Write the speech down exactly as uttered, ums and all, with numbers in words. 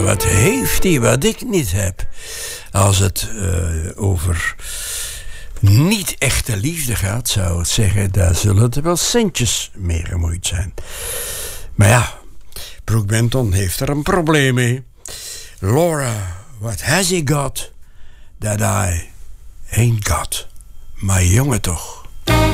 wat heeft hij wat ik niet heb? Als het uh, over niet echte liefde gaat, zou het zeggen, daar zullen er wel centjes mee gemoeid zijn. Maar ja, Brook Benton heeft er een probleem mee. Laura, what has he got that I ain't got? Maar jongen toch.